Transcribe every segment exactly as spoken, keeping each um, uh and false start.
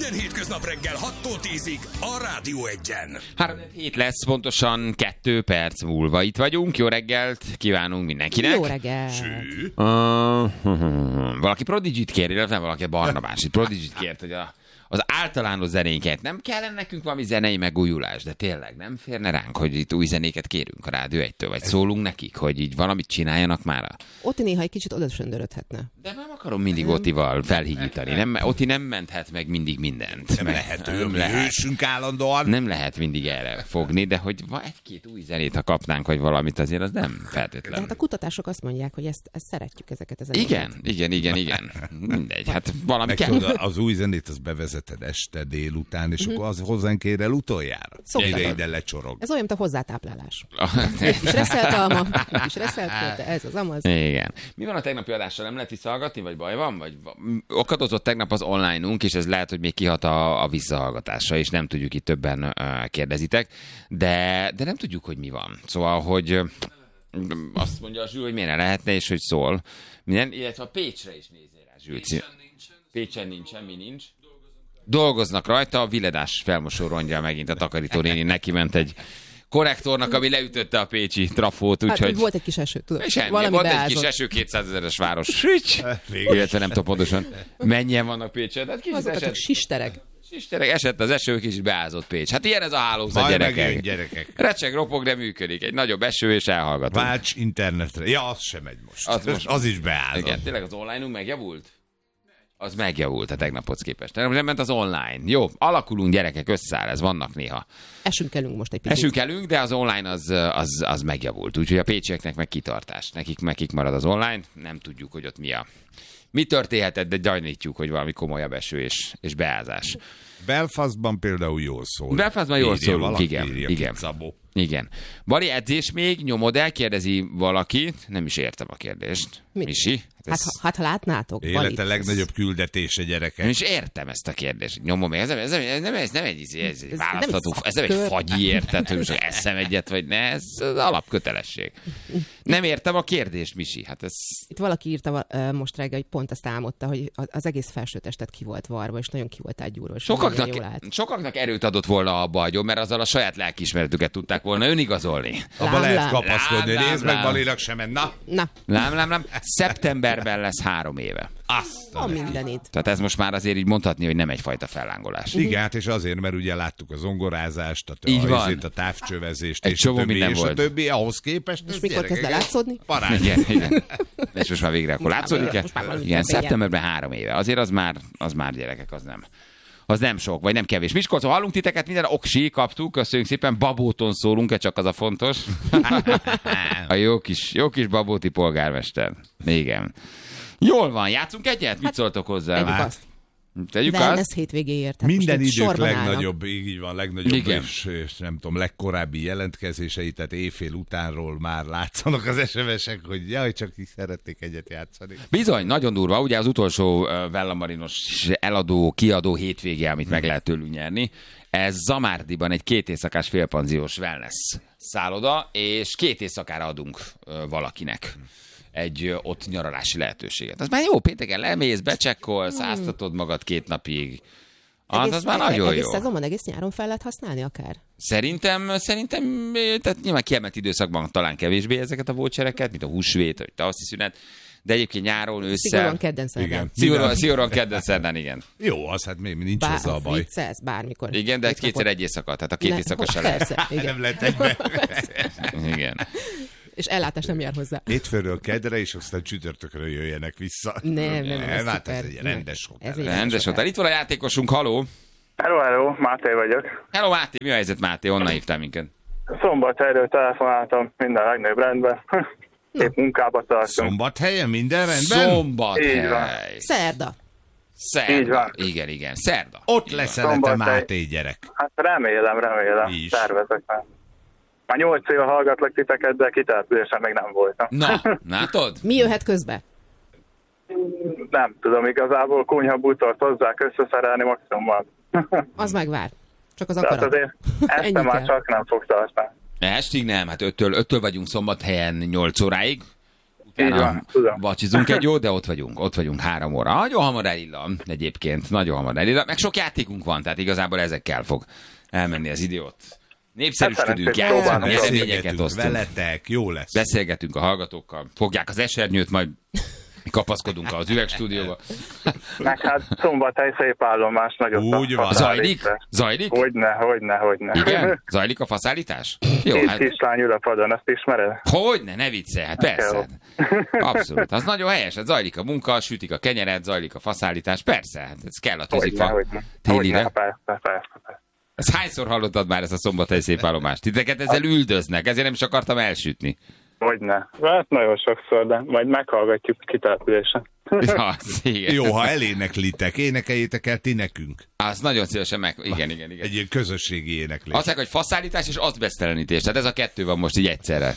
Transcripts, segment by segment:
Minden hétköznap reggel hattól tízig a Rádió Egyen. három hét lesz, pontosan kettő perc múlva itt vagyunk. Jó reggelt kívánunk mindenkinek. Jó reggelt. Uh, valaki Prodigy-t kér, illetve valaki Barnabásit. Prodigy-t kért, hogy a, az általános zenénket. Nem kellene nekünk valami zenei megújulás, de tényleg nem férne ránk, hogy itt új zenéket kérünk a Rádió egytől, vagy szólunk nekik, hogy így valamit csináljanak már. Oti néha egy kicsit odasöndörödhetne. De nem akarom mindig Otival felhígítani. Nem, Oti nem menthet meg mindig mindent. Nem meg, lehet, nem ő, lehet. hősünk állandóan. Nem lehet mindig erre fogni, de hogy egy-két új zenét, ha kapnánk, vagy valamit, azért az nem feltétlen. De hát a kutatások azt mondják, hogy ezt, ezt szeretjük, ezeket az Igen, igen, igen, igen. Mindegy, hát valami Meg kell. tudod, az új zenét az bevezeted este, délután, és akkor az hozzánk ér el utoljára. Szoktak. Ide, ide lecsorog. Ez olyan, mint a hozzátáplálás. Egy kis reszelt alma, egy kis reszelt költe, ez az amaz. Igen. Mi van a tegnapi adással? Nem lehet visszahallgatni, vagy baj van? Vagy okadozott tegnap az online-unk, és ez lehet, hogy még kihat a, a visszahallgatásra, és nem tudjuk, itt többen uh, kérdezitek, de, de nem tudjuk, hogy mi van. Szóval, hogy uh, azt mondja a Zsül, hogy miért ne lehetne, és hogy szól. Minden, illetve a Pécsre is nézzél rá, Zsül. Pécsen nincsen. Pécsen nincs, semmi nincs. Dolgoznak rajta, a Villedás felmosó rongya megint a takarító néni neki ment egy korrektornak, ami leütötte a pécsi trafót, úgyhogy... Hát, volt egy kis eső, tudod. És ennyi, Valami volt beázott. egy kis eső, kétszázezeres város. Sücs! Illetve nem tudom pontosan, mennyien vannak Pécsen. Hát kicsit Azokat esett. csak sistereg. Sistereg, esett az eső, kicsit beázott Pécs. Hát ilyen ez a hálózat, Majd gyerekek. megjön, gyerekek. Recseg, ropog, de működik. Egy nagyobb eső, és elhallgatunk. Válts internetre. Ja, az sem megy most. Az Az, most- az is beáll. Igen, tényleg az online-unk megjavult? Az megjavult a tegnaphoz képest. Nem nem ment az online. Jó, alakulunk, gyerekek, összeáll, ez vannak néha. Esünk elünk most egy picit. Esünk elünk, de az online az, az, az megjavult. Úgyhogy a pécsieknek meg kitartás. Nekik, nekik marad az online. Nem tudjuk, hogy ott mi a... Mi történhetett, de gyanítjuk, hogy valami komolyabb eső és, és beázás. Belfastban például jól szól. Belfastban jól Írja szólunk, valaki, igen, írja igen. Kit Szabó. Igen. Bari, edzés még? Nyomod el? Kérdezi valaki. Nem is értem a kérdést. Mit? Misi? Hát, ha, hát ha látnátok, Élete Balit, legnagyobb küldetése, gyerekek. Nem is értem ezt a kérdést. Nyomom még. Ez, ez, ez, nem, ez nem egy, ez, ez egy Ez választható, nem egy ez nem egy szakkör. fagyi érted, hogy most eszem egyet, vagy ne, ez az alapkötelesség. Nem értem a kérdést, Misi. Hát ez... Itt valaki írta va- ö, most reggel, hogy pont azt álmodta, hogy a- az egész felsőtestet ki volt varva, és nagyon ki volt gyúrva, és nagyon jól Sokaknak, állt. sokaknak erőt adott volna abba agyon, mert azzal a saját lelkiismeretüket tudták volna önigazolni. Abba Lám, lehet lám. kapaszkodni. Lám, lám, Nézd meg, lám. Balinak sem ment. Na, Na, Lám, lám, lám. Szeptemberben lesz három éve. azt. a mindenit. Tehát ez most már azért így mondhatni, hogy nem egyfajta fellángolás. Igen, hát és azért, mert ugye láttuk a zongorázást, a, Így a, van. azért, a távcsövezést, Egy és csomó a többi, minden és volt. a többi, ahhoz képest. És ez mikor kezd gyerekek, el látszódni? Parány. Igen, igen. És most már végre akkor látszódik már- most már valami igen, történjen. szeptemberben három éve. Azért az már, az már gyerekek, az nem. Az nem sok, vagy nem kevés. Miskolcon hallunk titeket, minden oksi kaptuk, köszönjük szépen. Babóton szólunk-e, csak az a fontos. A jó kis, jó kis babóti polgármester. Igen. Jól van, játszunk egyet? Mit szóltok hozzá? Tegyük Hát, azt. Tegyük azt? Wellness hétvégéért. Hát Minden most itt idők sorban állnak. legnagyobb, így van, legnagyobb Igen. és, és nem tudom, legkorábbi jelentkezései, tehát éjfél utánról már látszanak az es em esek, hogy jaj, csak is szeretnék egyet játszani. Bizony, nagyon durva. Ugye az utolsó uh, Vellamarinos eladó, kiadó hétvége, amit meg lehet tőlünk nyerni. Ez Zamárdiban egy két éjszakás félpanziós wellness szálloda, és két éjszakára adunk uh, valakinek egy uh, ott nyaralási lehetőséget. Az már jó, pénteken lemész, becsekkolsz, áztatod magad két napig. Az, Egész- az már nagyon egész jó. szezonban, egész nyáron fel lehet használni akár? Szerintem, szerintem, tehát nyilván kiemelt időszakban talán kevésbé ezeket a vouchereket, mint a húsvét, vagy tavaszi szünet, de egyébként nyáron, ősszel... Szigorúan kedden szerdán. Igen. Szigorúan, szigorúan kedden szerdán, igen. Jó, az hát még nincs Bár, azzal a baj. viccelsz, bármikor. Igen, de Két kétszer napot. egy éjszaka, tehát a két Ne- éjszaka se lehet. Persze, igen. Nem lehet egybe. Igen. És ellátás nem jár hozzá. Hétfőről kedre, és aztán csütörtökről jöjjenek vissza. Nem, nem, nem, ez hát ez szuper. egy rendes hotel. Ez egy Rendes hotel. Itt van a játékosunk, haló. Hello, hello, Máté vagyok. Hello, Máté, mi a helyzet, Máté? Honnan hívtál minket? Szombathelyről telefonáltam, minden legnagyobb rendben. Épp munkába tartom. Szombathelyen minden rendben? Szombathely. Szerda. Szerda. Így van. Igen, igen, szerda. Ott Így leszel van. te Szombathely. Máté gyerek. Hát remélem, remélem. Is. Tervezek már. Már nyolc éve hallgatlak titeket, de kitelepülésen még nem voltam. Na, látod? Mi jöhet közbe? Nem tudom, igazából konyha bútort hozzák összeszerelni maximum. Az megvár. Csak az Tehát akarat. azért este Ennyi már kell. csak nem fog tartani. Estig nem, hát öttől, öttől vagyunk Szombathelyen nyolc óráig. Így van, tudom. Vacsizunk egy jó, de ott vagyunk, ott vagyunk három óra. Nagyon hamar elillan egyébként, nagyon hamar elillan. Meg sok játékunk van, tehát igazából ezekkel fog elmenni az idő ott. Népszerűsködünk, játszunk, eredményeket osztunk. Veletek, jó lesz. Beszélgetünk a hallgatókkal, fogják az esernyőt, majd kapaszkodunk az üvegstúdióba. Meg hát Szombathely szép állomás, nagyobb. Úgy van. Zajlik? Zajlik? Hogyne, hogyne, hogyne. Igen? Zajlik a faszállítás? Jó, Két hát... kislány ül a padon, ezt ismered? Hogyne, ne viccelj, hát persze. Abszolút, az nagyon helyes, hát zajlik a munka, sütik a kenyeret, zajlik a faszállítás, persze, hát ez kell a tűzifa Hogyne, télire. hogyne, persze, persze, persze. Ezt hányszor hallottad már ezt a Szombathely szép állomást? Titeket ezzel üldöznek, ezért nem is akartam elsütni. Hogyne. Hát nagyon sokszor, de majd meghallgatjuk a kitelepülésen. Ja, igen. Jó, ha eléneklitek, énekeljétek el ti nekünk. Az nagyon szívesen meg... Igen, igen, igen. Egy ilyen közösségi éneklés. Azt mondják, hogy faszállítás és azbesztelenítés. Tehát ez a kettő van most így egyszerre.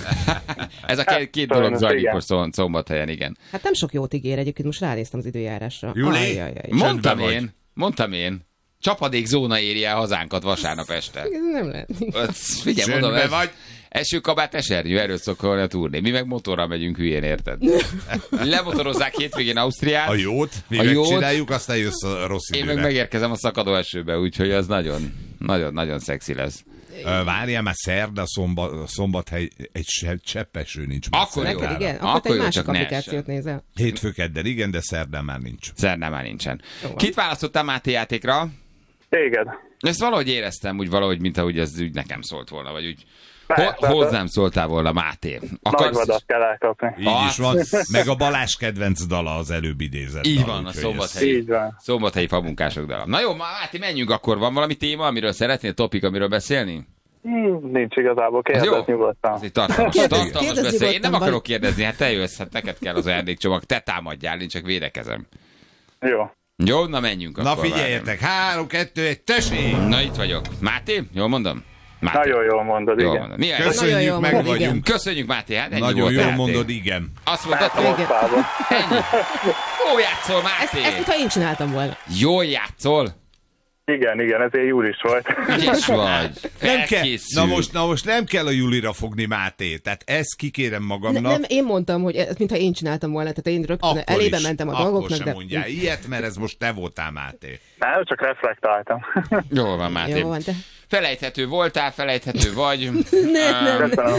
Ez a két, két dolog zajlik most Szom- Szombathelyen, igen. Hát nem sok jót ígér egyébként, most ránéztem az időjárásra. Júli? Ajjajjaj. Mondtam vagy. én, mondtam én. Csapadék zóna éri el hazánkat vasárnap este. Ez nem lehet. Az, figyelj, Csöndbe mondom, ez vagy. esőkabát, esernyő, erről szokol a turné. Mi meg motorral megyünk hülyén, érted? Lemotorozzák hétvégén Ausztriát. A jót, mi A jót. megcsináljuk, aztán jössz a rossz Én időre. meg megérkezem a szakadó esőbe, úgyhogy az nagyon, nagyon, nagyon szexi lesz. Ö, Várjál már, szerda, szomba, Szombathely, egy se- cseppeső nincs. már Akkor jó. Neked szerdára. igen? Akkor Akkor te egy jó, másik csak ne applikációt essen. nézel. Hétfő kedden igen, de szerdán már nincs. Szerdán már nincsen. Jó van. Kit választottál Máté játékra? Téged. Ezt valahogy éreztem, úgy valahogy, mint ahogy ez úgy nekem szólt volna, vagy úgy Persze, ho- hozzám szóltál volna, Máté. Nagy vadat kell elkapni. Így Ah. is van. Meg a Balázs kedvenc dala az előbb idézett. Így dal, van, a úgyhogy szombathelyi, Így van. szombathelyi famunkások dala. Na jó, Máté, menjünk akkor. Van valami téma, amiről szeretnél, topik, amiről beszélni? Hmm, nincs igazából, Az jó? kérdez nyugodtan. Ez egy tartalmas, Kérdezz- tartalmas kérdezz beszél. Én nem nyugodtan, akarok kérdezni, hát te jössz, hát neked kell az ajándékcsomag, te támadjál, én csak védekezem. Jó. Jó, na menjünk Na akkor. figyeljetek, három, kettő, egy, tessék! várjunk. Na itt vagyok. Máté, jól mondom? Máté. Nagyon jól mondod, Jól igen. mondom. Milyen? Nagyon Köszönjük, jól meg mondod, vagyunk. Köszönjük, Máté, hát ennyi Nagyon volt. jól Máté. mondod, igen. Azt mondtad, hogy Igen. Országban. ennyi. Jó játszol, Ezt, Máté. ezt mintha én csináltam volna. Jól játszol. Igen, igen, ezért Júlis volt. Ügyes vagy. Nem kell, Felkészül. na, most, na most nem kell a Julira fogni, Máté. Tehát ezt kikérem Ne, magamnak. nem, én mondtam, hogy ezt mintha én csináltam volna, tehát én rögtön Akkor elébe is, mentem a akkor dolgoknak, sem de... mondjál ilyet, mert ez most te voltál, Máté. Nem, csak reflektáltam. Jól van, Máté. Jó van, de... Felejthető voltál, felejthető vagy. Ne, nem, Köszönöm.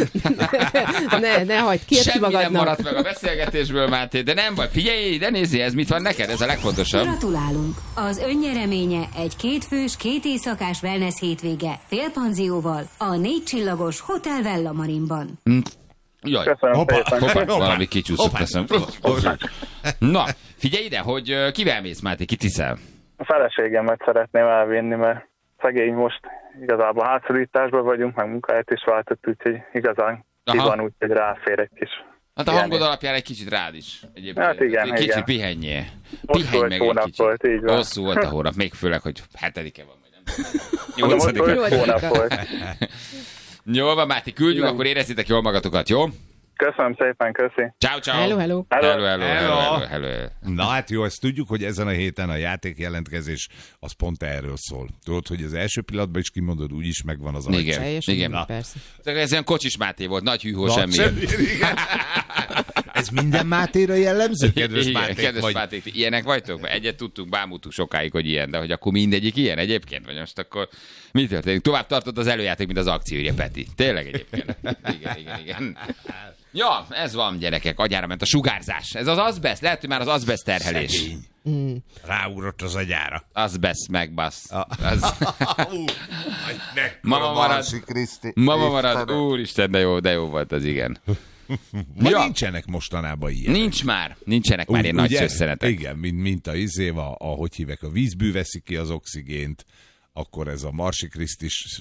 ne, ne hagyd, kérd ki Semmi nem magadnak. maradt meg a beszélgetésből, Máté, de nem baj. Figyelj, ide nézzé, ez mit van neked, ez a legfontosabb. Gratulálunk! Az önnyereménye egy kétfős, két éjszakás wellness hétvége félpanzióval a négy csillagos Hotel Vella Marinban. Jaj, Köszönöm Hoppá. szépen. hoppá, Hoppá. valami kicsúszott, Hoppá. teszem. Na, figyelj ide, hogy ö, kivel mész, Máté, kit hiszel? A feleségemet szeretném elvinni, mert szegény most igazából hátszorításban vagyunk, meg munkahelyet is váltott, úgyhogy igazán ki Aha. van, úgyhogy ráfér egy kis. Hát a Ilyen hangod is. alapján egy kicsit rád is. Egyébként. Hát igen, Kicsit igen. pihenjél. Hosszú Pihenj egy meg egy hónap kicsit. volt, így van. Hosszú volt a hónap, még főleg, hogy hetedike van, vagy nem tudom. Mondom, hogy Nyolcadika. öt hónap volt. Jól van, Máté, küldjük, Nem. akkor érezzétek jól magatokat, jó? Köszönöm szépen, köszi. Ciao, ciao. Hello, hello. Hello, Hello. hello, hello, hello, hello, hello. Na hát jó, ezt tudjuk, hogy ezen a héten a játékjelentkezés az pont erről szól. Tudod, hogy az első pillanatban is kimondod, úgyis megvan az Igen. Teljesen, igen. Na. Persze. Ez olyan kocsis Máté volt, nagy hűhó, Na, semmi. semmi. Igen. Ez minden Mátéra jellemző, kedves Igen, Máté? kedves vagy... Máték, ilyenek vagytok? Mert egyet tudtunk, bámultuk sokáig, hogy ilyen, de hogy akkor mindegyik ilyen egyébként, vagy most akkor mi történik? Tovább tartott az előjáték, mint az akció, ugye Peti. Tényleg egyébként. Igen, igen, igen. Ja, ez van, gyerekek, agyára ment a sugárzás. Ez az azbest, lehet, hogy már az azbest terhelés. Szegény. Ráugrott az agyára. Azbest meg basz. Az... Ú, ne. Mama marad, Marsi Kriszti. mama marad, Istenem. úristen, de jó, de jó volt az, igen. Ma Ja. nincsenek mostanában ilyen. Nincs már, nincsenek már ilyen nagy szösszenetek. Igen, mint, mint a izéva, ahogy hívek, a vízbű veszi ki az oxigént, akkor ez a Marsi Krisztis